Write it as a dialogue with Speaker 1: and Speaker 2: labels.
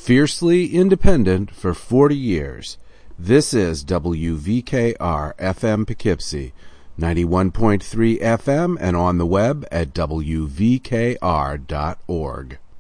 Speaker 1: Fiercely independent for 40 years. This is WVKR FM Poughkeepsie, 91.3 FM and on the web at WVKR.org.